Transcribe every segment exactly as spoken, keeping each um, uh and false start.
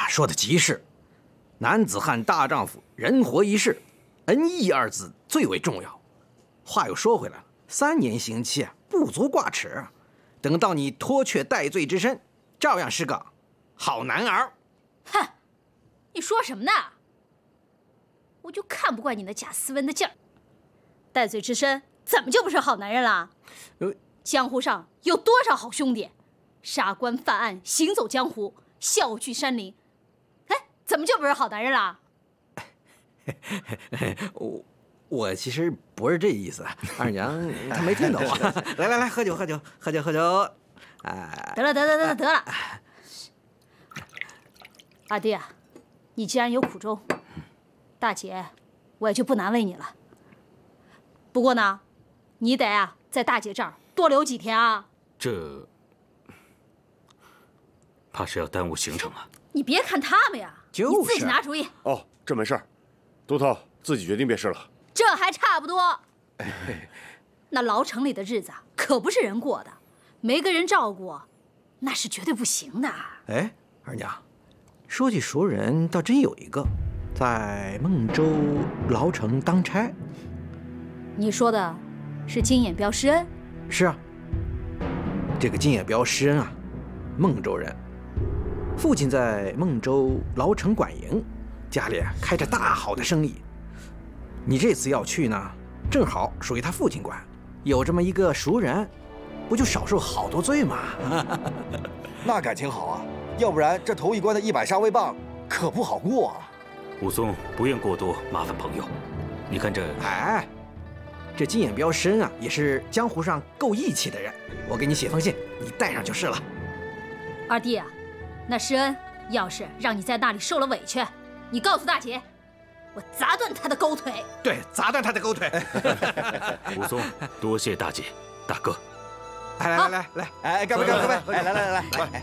说的极是。男子汉大丈夫，人活一世，恩义二字最为重要。话又说回来了，三年刑期啊，不足挂齿。等到你脱却戴罪之身，照样是个好男儿。 哼，你说什么呢？我就看不惯你那假斯文的劲儿。戴罪之身怎么就不是好男人了？ 呃， 江湖上有多少好兄弟，杀官犯案，行走江湖，笑聚山林。哎，怎么就不是好男人了？ 我我其实不是这意思，二娘她没听懂啊。来来来，喝酒喝酒喝酒喝酒。哎， 得了得了得了得了。二弟啊，你既然有苦衷，大姐我也就不难为你了。不过呢，你得啊在大姐这儿多留几天啊。 这怕是要耽误行程啊。 你别看他们呀， 就是你自己拿主意。 哦，这没事儿，都头自己决定便是了。 这还差不多。那牢城里的日子可不是人过的，没个人照顾，那是绝对不行的。 哎，二娘，说起熟人，倒真有一个，在孟州牢城当差。 你说的是金眼彪施恩？ 是啊，这个金眼彪施恩啊，孟州人，父亲在孟州牢城管营，家里开着大好的生意。你这次要去呢，正好属于他父亲管，有这么一个熟人，不就少受好多罪吗？ 那感情好啊，要不然这头一关的一百杀威棒可不好过啊。 武松不愿过多麻烦朋友，你看这…… 哎，这金眼彪施恩啊，也是江湖上够义气的人。我给你写封信，你带上就是了。 二弟啊，那施恩要是让你在那里受了委屈，你告诉大姐，我砸断他的狗腿。 对，砸断他的狗腿。 武松，多谢大姐、大哥。 来来来来来， 哎，干杯干杯干杯！哎，来来来来来。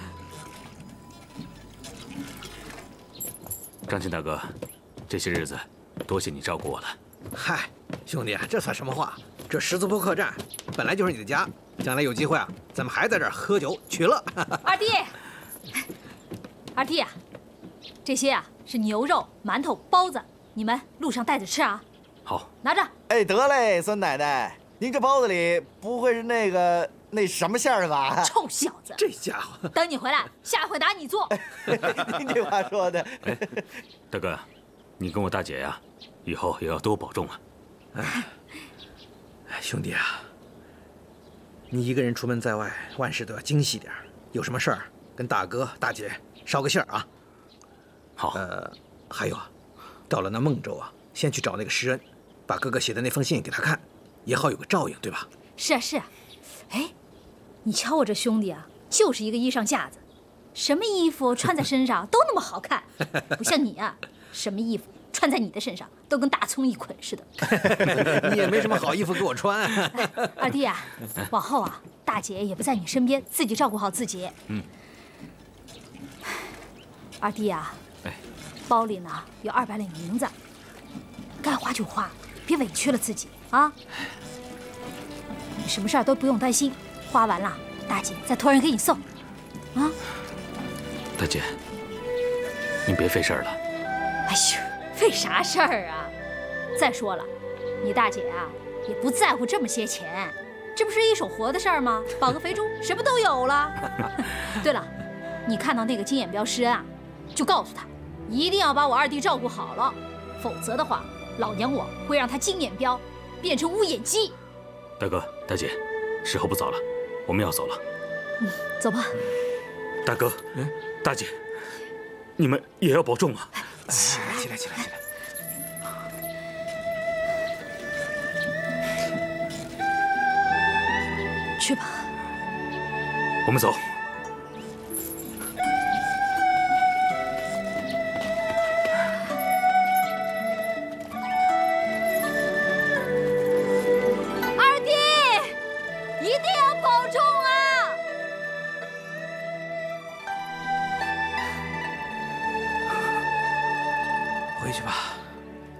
张庆大哥，这些日子多谢你照顾我了。 嗨，兄弟啊，这算什么话？这十字坡客栈本来就是你的家，将来有机会啊，咱们还在这儿喝酒取乐。 二弟，二弟啊，这些啊是牛肉、馒头、包子，你们路上带着吃啊。 好， 拿着。 哎，得嘞，孙奶奶，您这包子里不会是那个那什么馅儿吧？ 臭小子， 这家伙， 等你回来，下回打你做。 您这话说的。 哎，大哥，你跟我大姐呀，以后也要多保重啊。 哎，兄弟啊，你一个人出门在外，万事都要精细点，有什么事儿跟大哥大姐捎个信儿啊。 好。 呃，还有啊，到了那孟州啊，先去找那个施恩，把哥哥写的那封信给他看，也好有个照应，对吧？ 是啊是啊。哎，你瞧我这兄弟啊，就是一个衣裳架子，什么衣服穿在身上都那么好看，不像你啊，什么衣服穿在你的身上都跟大葱一捆似的。 你也没什么好衣服给我穿。 二弟啊，往后啊，大姐也不在你身边，自己照顾好自己。 嗯。 二弟啊， 哎， 包里呢有二百两银子，该花就花，别委屈了自己啊。你什么事儿都不用担心，花完了，大姐再托人给你送，啊。 大姐，您别费事儿了。 哎呦，费啥事儿啊？再说了，你大姐啊也不在乎这么些钱，这不是一手活的事儿吗？保个肥猪，什么都有了。对了，你看到那个金眼彪施恩啊，就告诉他，一定要把我二弟照顾好了，否则的话，老娘我会让他金眼彪变成乌眼鸡。 大哥大姐，时候不早了，我们要走了。 嗯，走吧。 大哥，嗯，大姐，你们也要保重啊！ 起来，起来，起来，起来！ 去吧。 我们走。